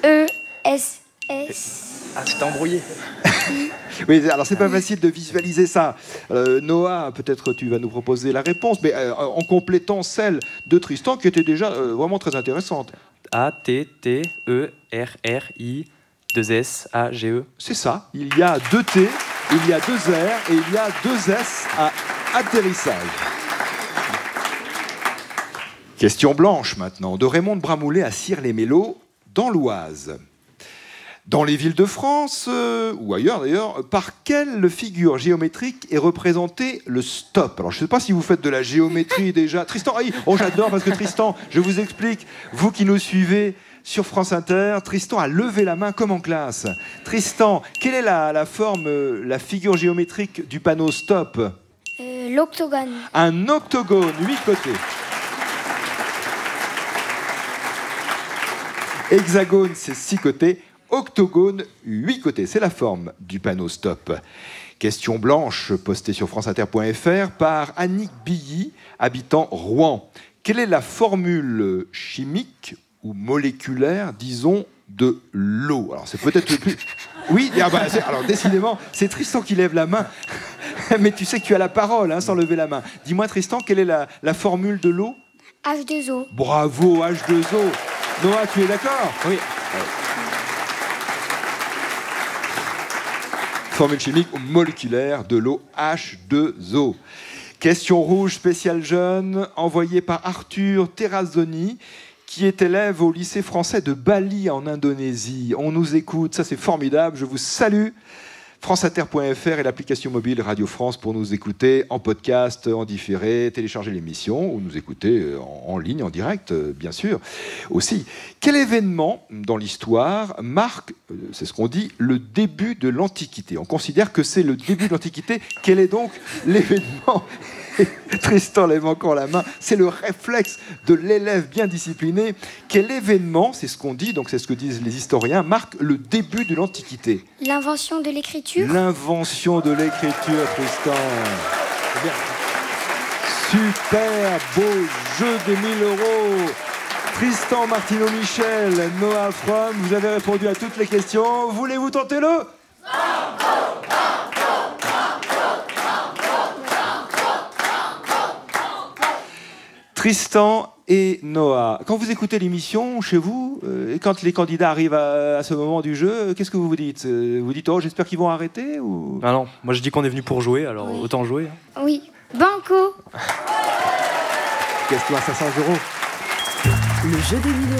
E-S-S. Ah, tu t'es embrouillé. Oui, alors c'est pas facile de visualiser ça. Noah, peut-être tu vas nous proposer la réponse, mais en complétant celle de Tristan qui était déjà vraiment très intéressante. A-T-T-E-R-R-I-2-S-A-G-E. C'est ça, il y a 2 T, il y a 2 R et il y a 2 S à atterrissage. Question blanche maintenant, de Raymond de Bramoulet à Cire-les-Mélos, dans l'Oise. Dans les villes de France, ou ailleurs d'ailleurs, par quelle figure géométrique est représenté le stop? Alors je ne sais pas si vous faites de la géométrie déjà. Tristan, oh j'adore parce que Tristan, je vous explique, vous qui nous suivez sur France Inter, Tristan a levé la main comme en classe. Tristan, quelle est la forme, la figure géométrique du panneau stop? L'octogone. Un octogone, 8 côtés. Hexagone, c'est 6 côtés. Octogone, 8 côtés. C'est la forme du panneau stop. Question blanche postée sur franceinter.fr par Annick Billy, habitant Rouen. Quelle est la formule chimique ou moléculaire, disons, de l'eau? Alors c'est peut-être le plus... Oui, alors décidément, c'est Tristan qui lève la main. Mais tu sais que tu as la parole sans lever la main. Dis-moi Tristan, quelle est la formule de l'eau? H2O. Bravo, H2O. Noah, tu es d'accord? Oui. Formule chimique ou moléculaire de l'eau, H2O. Question rouge spéciale jeune, envoyée par Arthur Terrazoni, qui est élève au lycée français de Bali en Indonésie. On nous écoute, ça c'est formidable, je vous salue. franceinter.fr et l'application mobile Radio France pour nous écouter en podcast, en différé, télécharger l'émission ou nous écouter en ligne, en direct, bien sûr, aussi. Quel événement dans l'histoire marque, c'est ce qu'on dit, le début de l'Antiquité? On considère que c'est le début de l'Antiquité. Quel est donc l'événement? Tristan lève encore la main. C'est le réflexe de l'élève bien discipliné. Quel événement, c'est ce qu'on dit, donc c'est ce que disent les historiens, marque le début de l'Antiquité? L'invention de l'écriture. L'invention de l'écriture, Tristan. Bien. Super beau jeu des 1000 €. Tristan Martineau-Michel, Noah From, vous avez répondu à toutes les questions. Voulez-vous tenter le? Tristan et Noah, quand vous écoutez l'émission chez vous, et quand les candidats arrivent à ce moment du jeu, qu'est-ce que vous vous dites? Vous dites, oh, j'espère qu'ils vont arrêter ou... Ah non, moi je dis qu'on est venu pour jouer, alors Oui. autant jouer. Oui. Banco. Question à 500 €. Le jeu des 1000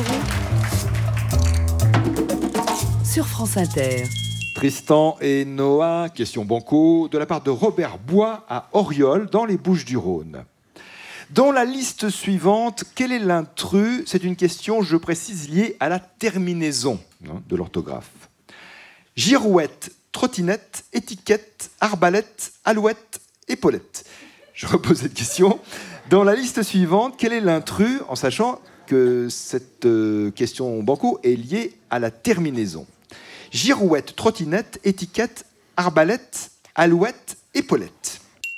€ sur France Inter. Tristan et Noah, question banco, de la part de Robert Bois à Auriol, dans les Bouches-du-Rhône. Dans la liste suivante, quel est l'intrus? C'est une question, je précise, liée à la terminaison de l'orthographe. Girouette, trottinette, étiquette, arbalète, alouette, épaulette. Je repose cette question. Dans la liste suivante, quel est l'intrus, en sachant que cette question banco est liée à la terminaison? Girouette, trottinette, étiquette, arbalète, alouette, épaulette.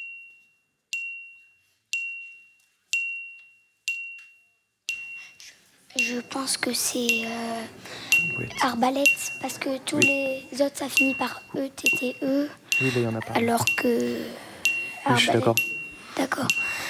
Je pense que c'est arbalète, parce que tous les autres, ça finit par E-T-T-E. Oui, il y en a pas. Alors que... Oui, je suis d'accord. D'accord.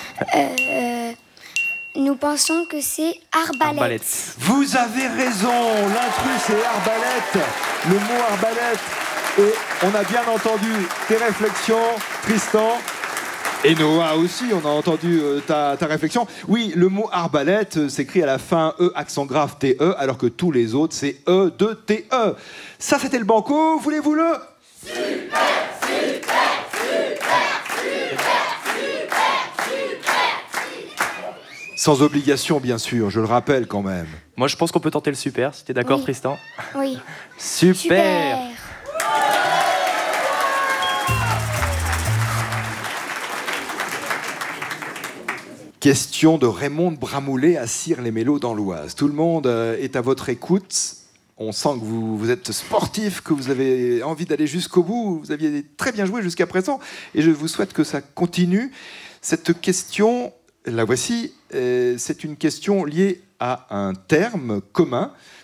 Nous pensons que c'est arbalète. Arbalète. Vous avez raison, l'intrus c'est arbalète, le mot arbalète. Et on a bien entendu tes réflexions, Tristan. Et Noah aussi, on a entendu ta réflexion. Oui, le mot arbalète s'écrit à la fin E accent grave T-E, alors que tous les autres c'est E de T-E. Ça c'était le banco, voulez-vous le? Sans obligation, bien sûr, je le rappelle quand même. Moi je pense qu'on peut tenter le super, si t'es d'accord Oui. Tristan. Oui. Super. Question de Raymond de Bramoulet à Cire-les-Mélos dans l'Oise. Tout le monde est à votre écoute. On sent que vous êtes sportif, que vous avez envie d'aller jusqu'au bout. Vous aviez très bien joué jusqu'à présent et je vous souhaite que ça continue. Cette question, la voici, c'est une question liée à un terme commun